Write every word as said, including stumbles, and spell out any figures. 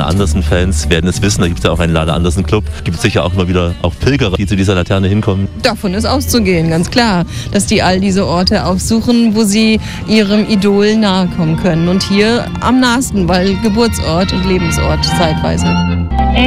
Andersen-Fans werden es wissen, da gibt es ja auch einen Lale Andersen-Club. Gibt es sicher auch immer wieder auch Pilgerer, die zu dieser Laterne hinkommen. Davon ist auszugehen, ganz klar, dass die all diese Orte aufsuchen, wo sie ihrem Idol nahe kommen können. Und hier am nahesten, weil Geburtsort und Lebensort zeitweise.